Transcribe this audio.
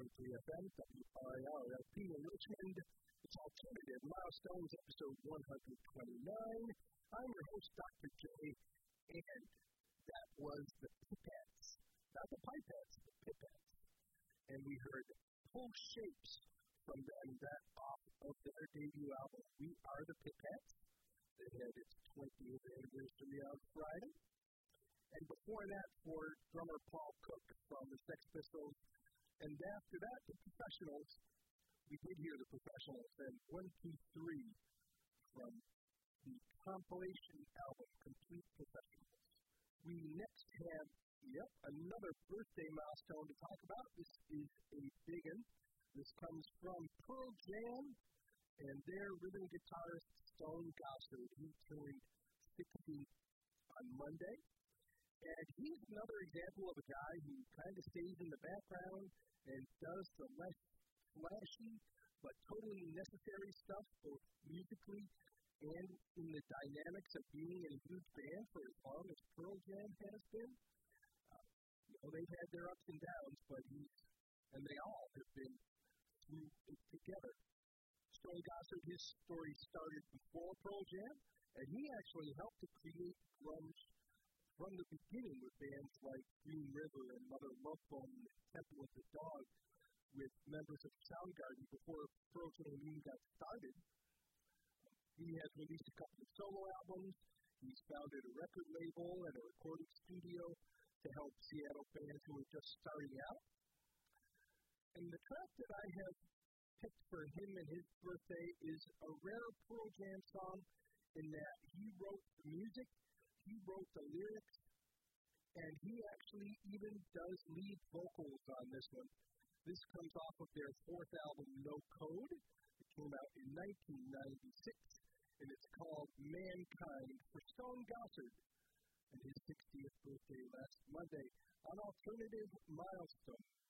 FM, WRLP in Richmond. It's Alternative Milestones, episode 129. I'm your host, Dr. J, and that was the Pipettes. Not the Pipettes, the Pipettes. And we heard Pull Shapes from them, that off of their debut album, We Are the Pipettes. They had its 20th anniversary on Friday. And before that, for drummer Paul Cook from the Sex Pistols. And after that, the Professionals. We did hear the Professionals, and 1, 2, 3 from the compilation album, Complete Professionals. We next have, another birthday milestone to talk about. This is a big one. This comes from Pearl Jam and their rhythm guitarist, Stone Gossard. He turned 60 on Monday. And he's another example of a guy who kind of stays in the background and does the less flashy but totally necessary stuff, both musically and in the dynamics of being in a huge band for as long as Pearl Jam has been. They've had their ups and downs, but they all have been through it together. Stone Gossard, his story started before Pearl Jam, and he actually helped to create grunge from the beginning with bands like Green River and Mother Love Bone and Temple of the Dog with members of Soundgarden before Pearl Jam even got started. He has released a couple of solo albums. He's founded a record label and a recording studio to help Seattle fans who are just starting out. And the track that I have picked for him and his birthday is a rare Pearl Jam song in that he wrote the music, he wrote the lyrics, and he actually even does lead vocals on this one. This comes off of their fourth album, No Code. It came out in 1996, and it's called Mankind for Stone Gossard and his 60th birthday last Monday on Alternative Milestone.